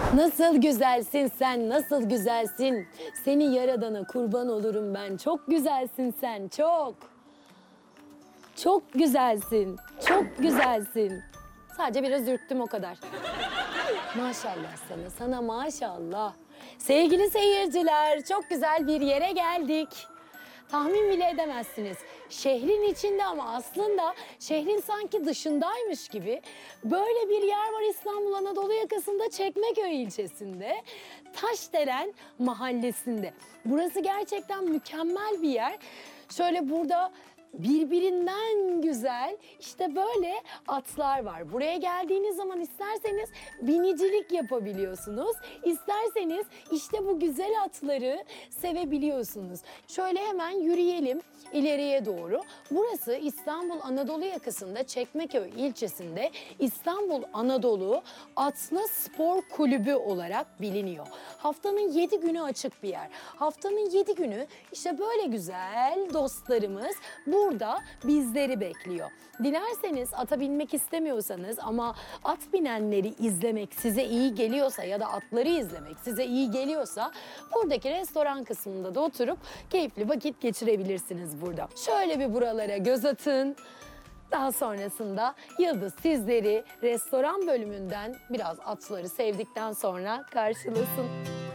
Nasıl güzelsin sen, nasıl güzelsin. Seni yaradana kurban olurum ben. Çok güzelsin sen, çok. Çok güzelsin, çok güzelsin. Sadece biraz ürktüm o kadar. Maşallah sana, sana maşallah. Sevgili seyirciler, çok güzel bir yere geldik. Tahmin bile edemezsiniz. Şehrin içinde ama aslında şehrin sanki dışındaymış gibi böyle bir yer var İstanbul Anadolu yakasında Çekmeköy ilçesinde. Taşdelen mahallesinde. Burası gerçekten mükemmel bir yer. Şöyle burada birbirinden güzel işte böyle atlar var. Buraya geldiğiniz zaman isterseniz binicilik yapabiliyorsunuz. İsterseniz işte bu güzel atları sevebiliyorsunuz. Şöyle hemen yürüyelim ileriye doğru. Burası İstanbul Anadolu yakasında Çekmeköy ilçesinde İstanbul Anadolu Atlı Spor Kulübü olarak biliniyor. Haftanın 7 günü açık bir yer. Haftanın 7 günü işte böyle güzel dostlarımız burada bizleri bekliyor. Dilerseniz ata binmek istemiyorsanız ama at binenleri izlemek size iyi geliyorsa ya da atları izlemek size iyi geliyorsa buradaki restoran kısmında da oturup keyifli vakit geçirebilirsiniz burada. Şöyle bir buralara göz atın. Daha sonrasında Yıldız sizleri restoran bölümünden biraz atları sevdikten sonra karşılasın.